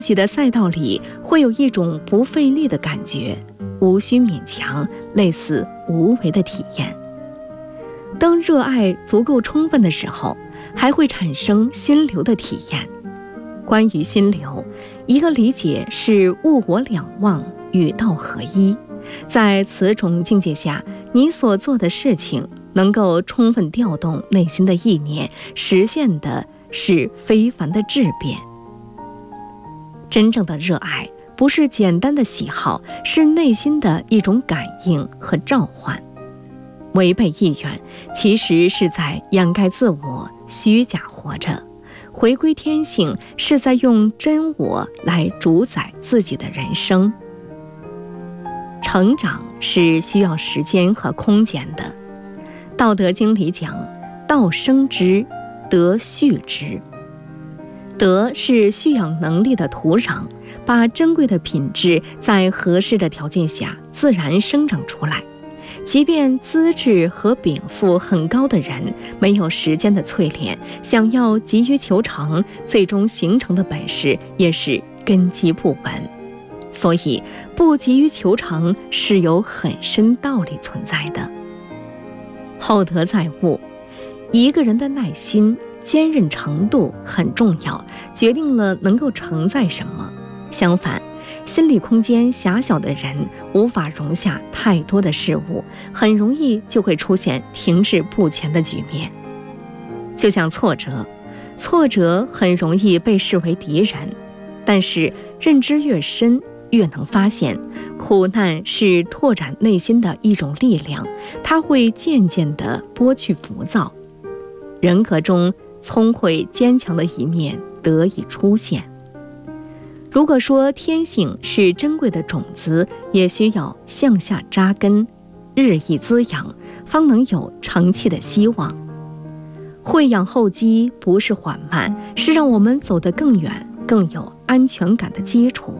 己的赛道里会有一种不费力的感觉，无需勉强，类似无为的体验。当热爱足够充分的时候，还会产生心流的体验。关于心流，一个理解是物我两忘，与道合一。在此种境界下，你所做的事情能够充分调动内心的意念，实现的是非凡的质变。真正的热爱不是简单的喜好，是内心的一种感应和召唤。违背意愿，其实是在掩盖自我，虚假活着；回归天性，是在用真我来主宰自己的人生。成长是需要时间和空间的。《道德经》里讲：“道生之，德畜之。”德是蓄养能力的土壤，把珍贵的品质在合适的条件下自然生长出来。即便资质和禀赋很高的人，没有时间的淬炼，想要急于求成，最终形成的本事也是根基不稳。所以，不急于求成是有很深道理存在的。厚德载物，一个人的耐心、坚韧程度很重要，决定了能够承载什么。相反，心理空间狭小的人无法容下太多的事物，很容易就会出现停滞不前的局面。就像挫折很容易被视为敌人，但是认知越深，越能发现，苦难是拓展内心的一种力量，它会渐渐地剥去浮躁，人格中聪慧坚强的一面得以出现。如果说天性是珍贵的种子，也需要向下扎根，日益滋养，方能有成器的希望。慧养厚积不是缓慢，是让我们走得更远、更有安全感的基础。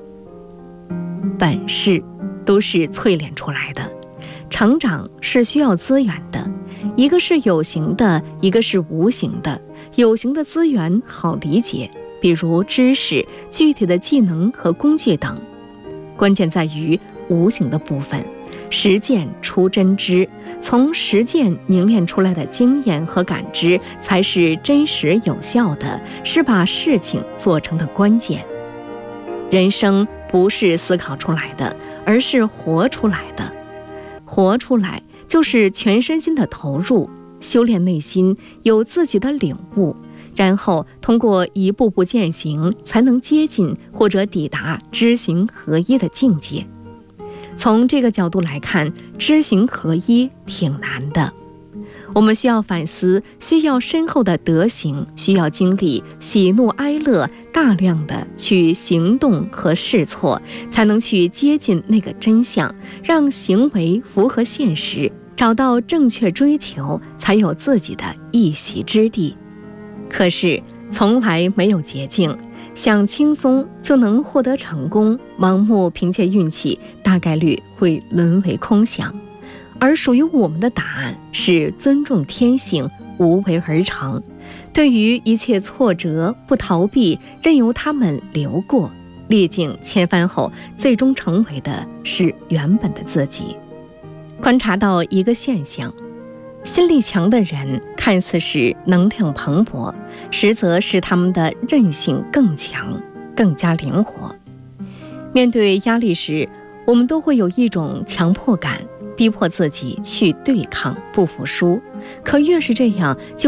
本事都是淬炼出来的，成长是需要资源的，一个是有形的，一个是无形的。有形的资源好理解，比如知识、具体的技能和工具等。关键在于无形的部分，实践出真知，从实践凝练出来的经验和感知才是真实有效的，是把事情做成的关键。人生不是思考出来的，而是活出来的。活出来就是全身心的投入，修炼内心，有自己的领悟，然后通过一步步践行，才能接近或者抵达知行合一的境界。从这个角度来看，知行合一挺难的。我们需要反思，需要深厚的德行，需要经历喜怒哀乐，大量的去行动和试错，才能去接近那个真相，让行为符合现实，找到正确追求，才有自己的一席之地。可是从来没有捷径，想轻松就能获得成功，盲目凭借运气，大概率会沦为空想。而属于我们的答案是尊重天性，无为而成。对于一切挫折，不逃避，任由他们流过，历经千帆后，最终成为的是原本的自己。观察到一个现象，心力强的人看似是能量蓬勃，实则是他们的韧性更强，更加灵活。面对压力时，我们都会有一种强迫感，逼迫自己去对抗，不服输。可越是这样，就